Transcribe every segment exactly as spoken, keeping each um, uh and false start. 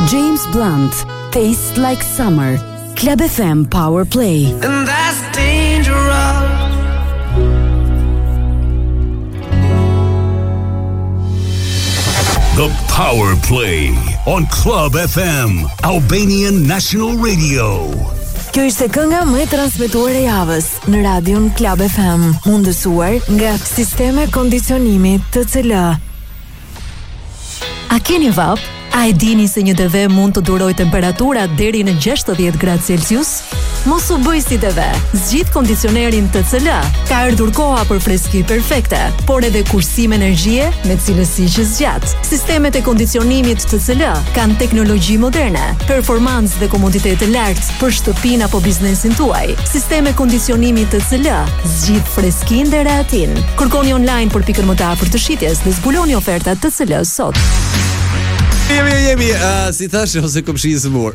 James Blunt, Taste Like Summer. Club F M Power Play. And that's dangerous. The Power Play on Club F M, Albanian National Radio. Kjo ishte kënga më e transmetuar e javës në radion Club F M, mundësuar nga Sisteme Kondicionimi T C L. A keni vap? A e dini se një T V mund të duroj temperatura deri në gjashtëdhjetë gradë Celsius? Mos u bëj si T V. Zgjidh kondicionerin T C L. Ka ardhur koha për freski perfekte, por edhe kursim energjie me cilësi që zgjat. Sistemet e kondicionimit T C L kanë teknologji moderne, performancë dhe komoditet të lartë për shtëpinë apo biznesin tuaj. Sisteme kondicionimi T C L zgjidh freskinë dhe rehatin. Kërkoni online për pikën më të afërt të shitjes dhe zbuloni ofertat T C L sot. Jemi, jemi, uh, si thashë, ose komshi i sëmur.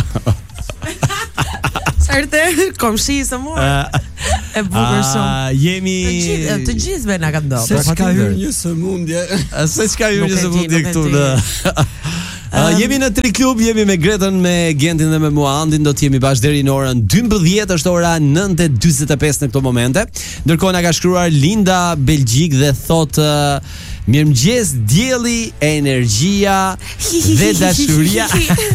Sarte, komshi i sëmur. E bukur shumë. Jemi... Të gjithë, të gjithë me nga ka ndodhur. Se Po, çka hyrë një sëmundje. Se çka hyrë Nuk një e di, sëmundje nuk e këtu di. në... Uh, jemi në Tri Klub, jemi me Gretën, me Gentin dhe me Muandin. Do të jemi bashkë deri në orën dymbëdhjetë, është ora nëntë e dyzet e pesë në këto momente. Ndërkohë na ka shkruar Linda Belgjik dhe thotë uh, mirëmëngjes, dielli, energjia dhe dashuria.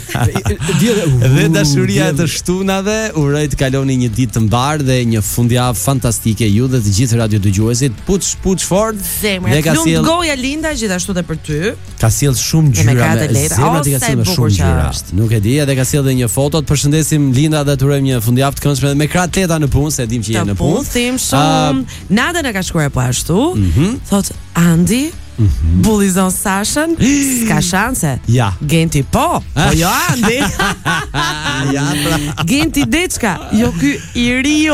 Dhe dashuria të shtunave. Uroj të kaloni një ditë të mbar dhe një fundjavë fantastike ju dhe të gjithë radiodëgjuesit. Puç puç fort. Zemra, lund goja Linda gjithashtu edhe për ty. Ka sjell shumë E me gjyra. ka të lehta. Zemra ti ka sjell me shumë gjyra. Nuk e di, edhe ka sjell edhe një foto. Të përshëndesim Linda dhe të urojmë një fundjavë të këndshme dhe me krah të lehta në punë, se e dim që je në Të punë. punë, thim shumë. Nada na ka shkruar po ashtu. Thot Andi, bullizon Sashën, s'ka shanse. Ja. Genti po, po jo Andi. Ja, pra. Genti Deçka, jo ky i riu.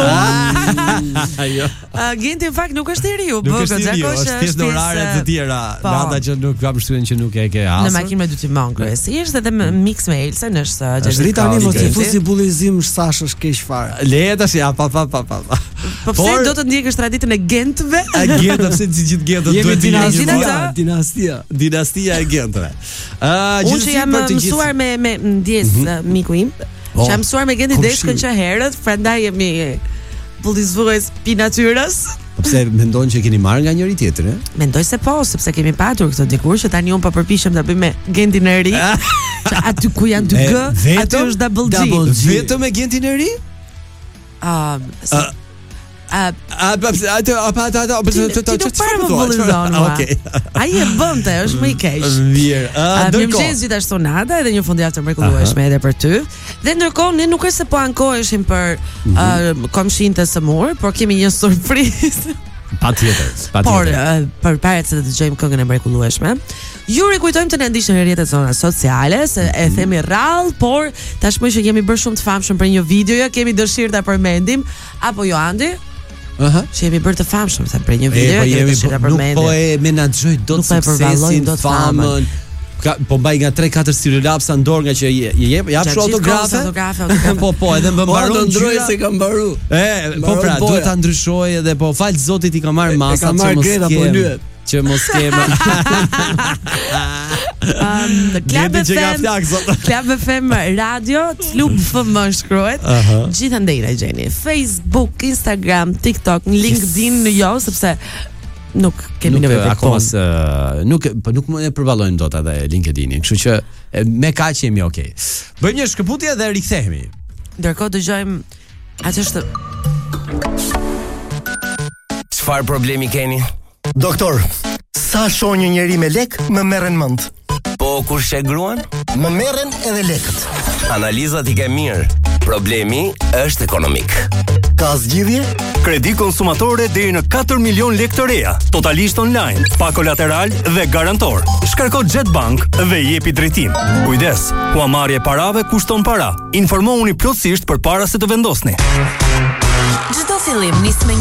Jo. Uh, Genti në fakt nuk është i riu, Nuk është i riu, është thjesht në orare të tjera. Po. Nada që nuk kam shtyhen që nuk e ke asur. Në makinë me dy timon kryesisht edhe me mix me Elsa është Është rrit tani mos i fusi bullizim sashësh keq fare. Le tash ja pa pa pa pa. Po pse do të ndjekësh traditën e Gentëve? A Genta pse të gjithë Gentët Jemi duhet të jenë dinastia. gjithë- Dinastia. Dinastia e Gentëve. Ë, Unë që jam mësuar me me ndjes miku im, që jam mësuar me Genti Deshkën që herët, prandaj jemi bullizues pi natyrës. Po pse mendon që keni marrë nga njëri tjetri, ë? Mendoj se po, sepse kemi patur këtë dikur që tani unë po përpiqem ta bëj me Gentin e ri. Që aty ku janë dy G, aty është double G. Vetëm me Gentin e ri? Ah, A pa pse ato pa ato ato ti nuk para më bullizon. Okej. Ai e bënte, është më i keq. Mirë. Mirëmëngjes gjithashtu Nada, edhe një fundjavë të mrekullueshme edhe për ty. Dhe ndërkohë ne nuk është se po ankoheshim për komshin të sëmur, por kemi një surprizë. Patjetër, patjetër. Por uh, përpara se të dëgjojmë këngën e mrekullueshme, ju rikujtojmë të na ndiqni në rrjetet tona sociale, se e themi rrallë, por tashmë që kemi bërë shumë të famshëm për një video, ja kemi dëshirë ta përmendim, apo jo Andi? Aha. Që jemi bërë të famshëm sa për një video, po kemi jemi dëshirë ta nuk përmendim. po e menaxhoj dot Nuk po e përvallojmë suksesin, dot famën. famën. Ka, po mbaj nga tre katër stilolapsa në dorë nga që je jep jap Gjatë shumë gjithë kohës, autografe. autografe, autografe. Po po, edhe më Po mbaron do ndroj gjyra. se ka mbaru. E, po Mbaron pra, boja. duhet ta ndryshoj edhe po fal Zotit i ka marrë E- e masa ka marrë Greta, po lyhet. që mos kem. Um, Club Gjeti që ka F M, flak zot. Club F M Radio, Klub F M shkruhet. Gjithandej na gjeni Facebook, Instagram, TikTok, LinkedIn jo, sepse nuk kemi Nuk, nevojë për akoma punë. se nuk po nuk më e përballojnë dot edhe LinkedInin, kështu që e, me kaq jemi okay. Bëjmë një shkëputje dhe rikthehemi. Ndërkohë dëgjojmë atë është Çfarë problemi keni? Doktor, sa shoh një njeri me lek, më merren mend. Po kur sheh gruan? Më merren edhe lekët. Analizat i ke mirë. Problemi është ekonomik. Ka zgjidhje? Kredi konsumatore deri në katër milion lekë të reja, totalisht online, pa kolateral dhe garantor. Shkarko Jetbank dhe jepi drejtim. Kujdes, huamarrja e parave kushton para. Informohuni plotësisht përpara se të vendosni. Çdo fillim nis me